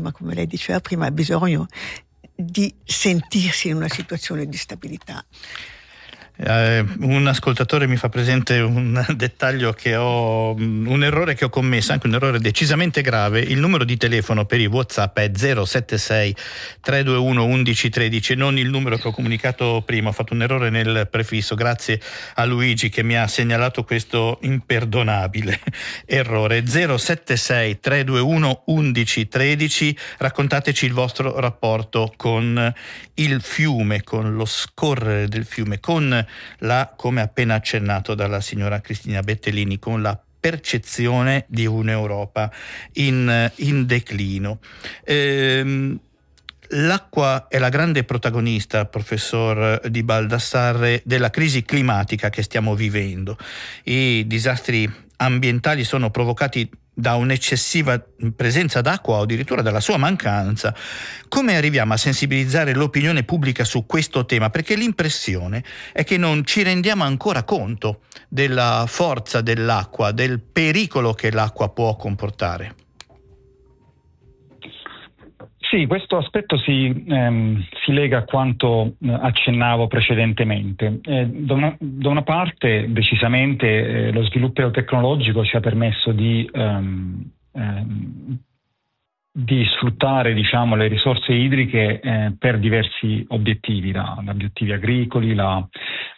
ma come lei diceva prima, ha bisogno di sentirsi in una situazione di stabilità. Un ascoltatore mi fa presente un dettaglio un errore che ho commesso, anche un errore decisamente grave. Il numero di telefono per i WhatsApp è 076 321 1113, non il numero che ho comunicato prima. Ho fatto un errore nel prefisso, grazie a Luigi che mi ha segnalato questo imperdonabile errore. 076 321 1113. Raccontateci il vostro rapporto con il fiume, con lo scorrere del fiume, con come appena accennato dalla signora Cristina Bettellini, con la percezione di un'Europa in declino. L'acqua è la grande protagonista, professor Di Baldassarre, della crisi climatica che stiamo vivendo. I disastri ambientali sono provocati da un'eccessiva presenza d'acqua o addirittura dalla sua mancanza. Come arriviamo a sensibilizzare l'opinione pubblica su questo tema? Perché l'impressione è che non ci rendiamo ancora conto della forza dell'acqua, del pericolo che l'acqua può comportare. Sì, questo aspetto si lega a quanto accennavo precedentemente. Da una parte, decisamente, lo sviluppo tecnologico ci ha permesso di sfruttare, diciamo, le risorse idriche per diversi obiettivi, da obiettivi agricoli, la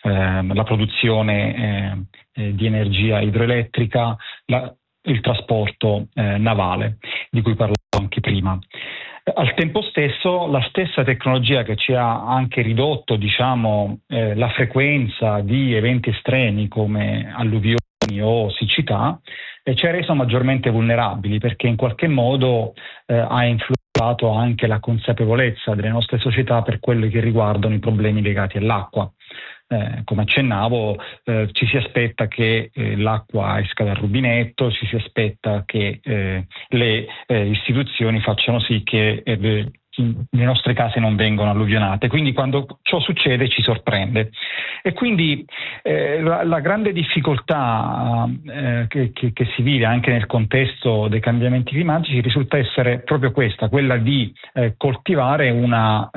produzione di energia idroelettrica, il trasporto navale, di cui parlavo anche prima. Al tempo stesso, la stessa tecnologia che ci ha anche ridotto, diciamo, la frequenza di eventi estremi come alluvioni o siccità, ci ha reso maggiormente vulnerabili, perché in qualche modo ha influenzato anche la consapevolezza delle nostre società per quelli che riguardano i problemi legati all'acqua. Come accennavo, ci si aspetta che l'acqua esca dal rubinetto, ci si aspetta che le istituzioni facciano sì che le nostre case non vengano alluvionate, quindi quando ciò succede ci sorprende. E quindi la grande difficoltà che si vive anche nel contesto dei cambiamenti climatici risulta essere proprio questa, quella di coltivare una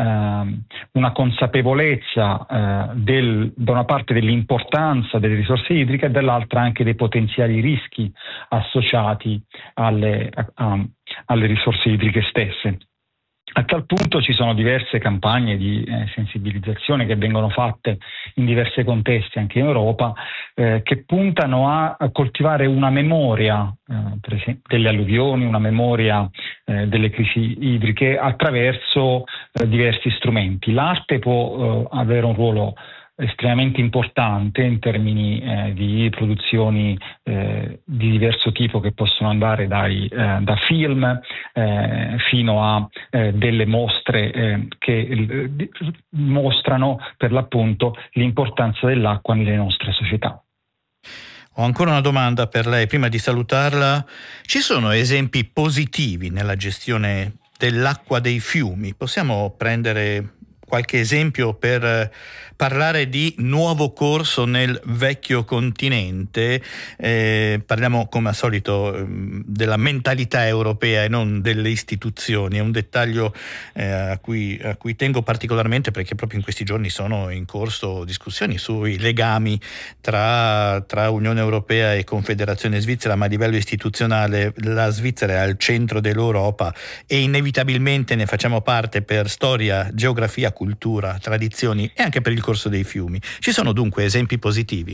consapevolezza da una parte dell'importanza delle risorse idriche e dall'altra anche dei potenziali rischi associati alle risorse idriche stesse. A tal punto ci sono diverse campagne di sensibilizzazione che vengono fatte in diversi contesti anche in Europa, che puntano a coltivare una memoria per esempio delle alluvioni, una memoria delle crisi idriche attraverso diversi strumenti. L'arte può avere un ruolo estremamente importante in termini di produzioni di diverso tipo, che possono andare da film fino a delle mostre che mostrano per l'appunto l'importanza dell'acqua nelle nostre società. Ho ancora una domanda per lei prima di salutarla. Ci sono esempi positivi nella gestione dell'acqua dei fiumi? Possiamo prendere qualche esempio per parlare di nuovo corso nel vecchio continente? Parliamo come al solito della mentalità europea e non delle istituzioni. È un dettaglio a cui tengo particolarmente, perché proprio in questi giorni sono in corso discussioni sui legami tra Unione Europea e Confederazione Svizzera, ma a livello istituzionale la Svizzera è al centro dell'Europa e inevitabilmente ne facciamo parte per storia, geografia, cultura, tradizioni e anche per il corso dei fiumi. Ci sono dunque esempi positivi?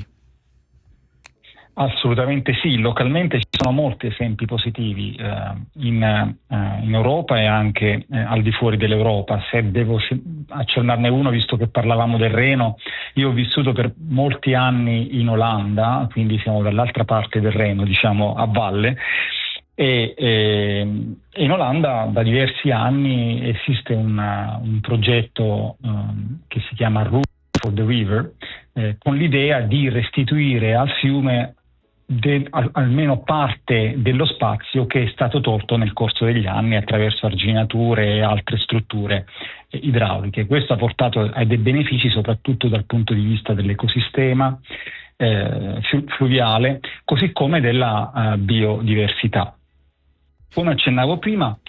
Assolutamente sì, localmente ci sono molti esempi positivi in Europa e anche al di fuori dell'Europa. Se devo accennarne uno, visto che parlavamo del Reno, io ho vissuto per molti anni in Olanda, quindi siamo dall'altra parte del Reno, diciamo a valle. E in Olanda da diversi anni esiste un progetto che si chiama Route for the River, con l'idea di restituire al fiume almeno parte dello spazio che è stato tolto nel corso degli anni attraverso arginature e altre strutture idrauliche. Questo ha portato a dei benefici soprattutto dal punto di vista dell'ecosistema fluviale, così come della biodiversità. Come accennavo prima,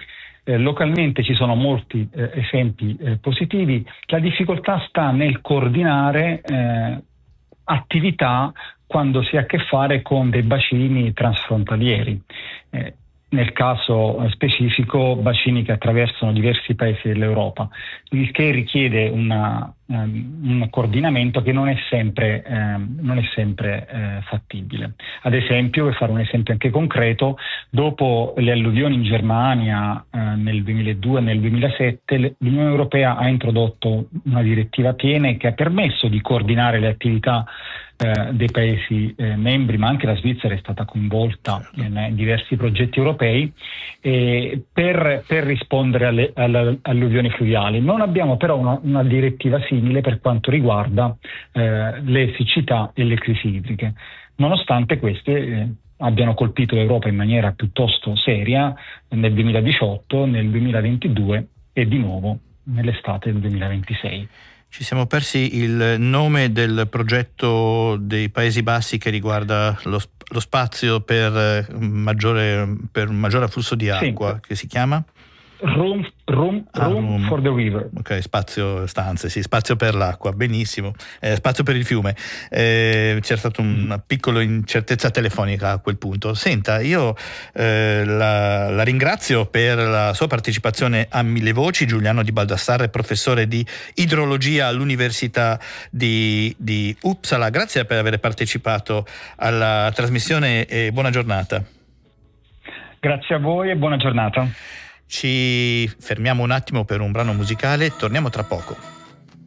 localmente ci sono molti esempi positivi. La difficoltà sta nel coordinare attività quando si ha a che fare con dei bacini transfrontalieri. Nel caso specifico, bacini che attraversano diversi paesi dell'Europa, il che richiede un coordinamento che non è sempre fattibile. Ad esempio, per fare un esempio anche concreto, dopo le alluvioni in Germania nel 2002 e nel 2007, l'Unione Europea ha introdotto una direttiva Tiene che ha permesso di coordinare le attività dei Paesi membri, ma anche la Svizzera è stata coinvolta in diversi progetti europei per rispondere alle alluvioni fluviali. Non abbiamo però una direttiva simile per quanto riguarda le siccità e le crisi idriche, nonostante queste abbiano colpito l'Europa in maniera piuttosto seria nel 2018, nel 2022 e di nuovo nell'estate del 2026. Ci siamo persi il nome del progetto dei Paesi Bassi che riguarda lo spazio per un maggiore afflusso di acqua, sì, che si chiama? Room for the river. Ok, spazio per l'acqua, benissimo, spazio per il fiume. C'è stata una piccola incertezza telefonica a quel punto. Senta, io la ringrazio per la sua partecipazione a Mille Voci. Giuliano Di Baldassarre, professore di idrologia all'Università di Uppsala. Grazie per aver partecipato alla trasmissione e buona giornata. Grazie a voi e buona giornata. Ci fermiamo un attimo per un brano musicale, torniamo tra poco.